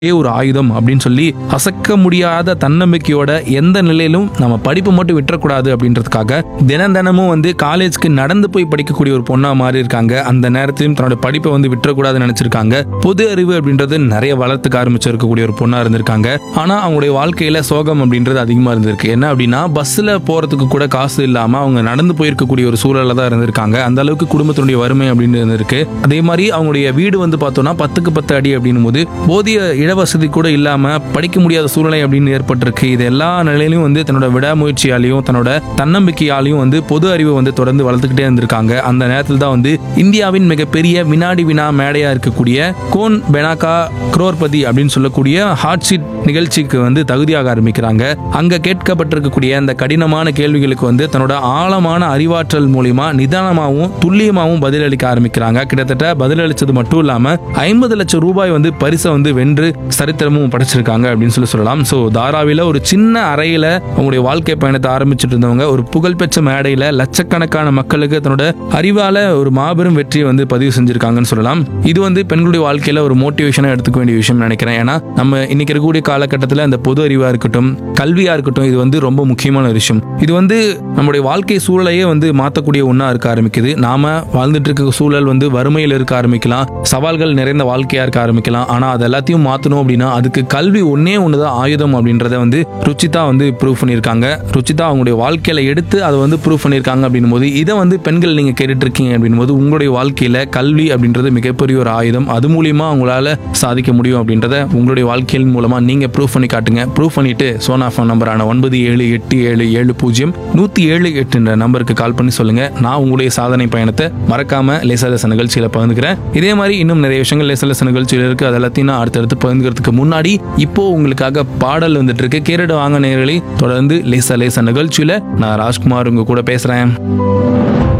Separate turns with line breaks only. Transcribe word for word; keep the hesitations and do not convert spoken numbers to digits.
ஒரு ஆயுதம் அப்படின்னு சொல்லி அசைக்க முடியாத தன்னம்பிக்கையோட எந்த நிலையிலும் நம்ம படிப்பு மட்டும் விட்டுறக்கூடாது அப்படின்றதுக்காக தினம் தினமும் வந்து காலேஜ்க்கு நடந்து போய் படிக்கக்கூடிய ஒரு பொண்ணா மாறி இருக்காங்க. அந்த நேரத்திலும் தன்னோட படிப்பை வந்து விட்டுறக்கூடாதுன்னு நினைச்சிருக்காங்க. பொது அறிவு அப்படின்றது நிறைய வளர்த்துக்க ஆரம்பிச்சிருக்கக்கூடிய ஒரு பொண்ணா இருந்திருக்காங்க. ஆனா அவங்களுடைய வாழ்க்கையில சோகம் அப்படின்றது அதிகமா இருந்திருக்கு. என்ன அப்படின்னா பஸ்ல போறதுக்கு கூட காசு இல்லாம அவங்க நடந்து போயிருக்கக்கூடிய ஒரு சூழல்ல தான் இருந்திருக்காங்க. அந்த அளவுக்கு குடும்பத்தினுடைய வறுமை அப்படின்னு இருந்திருக்கு. அதே மாதிரி அவங்களுடைய வீடு வந்து பார்த்தோம்னா பத்துக்கு பத்து அடி அப்படின்னும் போது போதிய வசதி கூட இல்லாம படிக்க முடியாத சூழ்நிலை அப்படின்னு ஏற்பட்டிருக்கு. இது எல்லா நிலையிலும் வந்து தன்னோட விடாமுயற்சியாலையும் தன்னோட தன்னம்பிக்கையாலையும் வந்து பொது அறிவை வந்து தொடர்ந்து வளர்த்துக்கிட்டே இருந்திருக்காங்க. அந்த நேரத்தில் தான் வந்து இந்தியாவின் மிகப்பெரிய வினாடி வினா மேடையா இருக்கக்கூடிய கோன் பெனாகா குரோர்பதி அப்படின்னு சொல்லக்கூடிய ஹாட் சீட் நிகழ்ச்சிக்கு வந்து தகுதியாக ஆரம்பிக்கிறாங்க. அங்க கேட்கப்பட்டிருக்கக்கூடிய அந்த கடினமான கேள்விகளுக்கு வந்து தன்னோட ஆழமான அறிவாற்றல் மூலியமா நிதானமாகவும் துல்லியமாகவும் பதிலளிக்க ஆரம்பிக்கிறாங்க. கிட்டத்தட்ட பதிலளிச்சது மட்டும் இல்லாம ஐம்பது லட்சம் ரூபாய் வந்து பரிசை வந்து வென்று சரித்திரமும் படைச்சிருக்காங்க அப்படின்னு சொல்லி சொல்லலாம். சோ தாராவில ஒரு சின்ன அறையில அவங்களுடைய வாழ்க்கை பயணத்தை ஆரம்பிச்சுட்டு இருந்தவங்க ஒரு புகழ்பெற்ற மேடையில லட்சக்கணக்கான மக்களுக்கு தன்னோட அறிவால ஒரு மாபெரும் வெற்றியை வந்து பதிவு செஞ்சிருக்காங்கன்னு சொல்லலாம். இது வந்து பெண்களுடைய வாழ்க்கையில ஒரு மோட்டிவேஷனா எடுத்துக்க வேண்டிய விஷயம் நினைக்கிறேன். ஏன்னா நம்ம இன்னைக்கு இருக்கக்கூடிய காலகட்டத்தில் அந்த பொது அறிவா இருக்கட்டும் கல்வியா இருக்கட்டும் இது வந்து ரொம்ப முக்கியமான விஷயம். இது வந்து நம்முடைய வாழ்க்கை சூழலையே வந்து மாற்றக்கூடிய ஒன்றா இருக்க ஆரம்பிக்குது. நாம வாழ்ந்துட்டு இருக்க சூழல் வந்து வறுமையில் இருக்க ஆரம்பிக்கலாம், சவால்கள் நிறைந்த வாழ்க்கையா இருக்க ஆரம்பிக்கலாம். ஆனா அது எல்லாத்தையும் மாற்றணும் அப்படின்னா அதுக்கு கல்வி ஒன்னே ஒண்ணுதான் ஆயுதம் அப்படின்றத வந்து ருச்சிதா வந்து ப்ரூவ் பண்ணியிருக்காங்க. ருச்சிதா அவங்களுடைய வாழ்க்கையில எடுத்து அதை வந்து ப்ரூவ் பண்ணியிருக்காங்க அப்படின்னும் போது இதை வந்து பெண்கள் நீங்க கேட்டுட்டு இருக்கீங்க அப்படின்னும் போது உங்களுடைய வாழ்க்கையில கல்வி அப்படின்றது மிகப்பெரிய ஒரு ஆயுதம். அது மூலியமா உங்களால சாதிக்க முடியும் அப்படின்றத உங்களுடைய வாழ்க்கையின் மூலமா நீங்க ப்ரூவ் பண்ணி காட்டுங்க. ப்ரூவ் பண்ணிட்டு சோனா ஃபோன் நம்பரான ஒன்பது ஏழு எட்டு ஏழு ஏழு பூஜ்ஜியம் நூத்தி ஏழு எட்டு என்ற நம்பருக்கு கால் பண்ணி சொல்லுங்க. நான் உங்களுடைய சாதனை பயணத்தை மறக்காம லேசலச நிகழ்ச்சியில பகிர்ந்துக்கிறேன். இதே மாதிரி இன்னும் நிறைய விஷயங்கள் லேசலச நிகழ்ச்சியில இருக்கு. அது எல்லாத்தையும் நான் அடுத்தடுத்து பகிர்ந்துக்கிறதுக்கு முன்னாடி இப்போ உங்களுக்காக பாடல் வந்துட்டு இருக்கு. கேரடு வாங்க நேயர்களை தொடர்ந்து லேச லேச நிகழ்ச்சியில நான் ராஜ்குமார் உங்க கூட பேசுறேன்.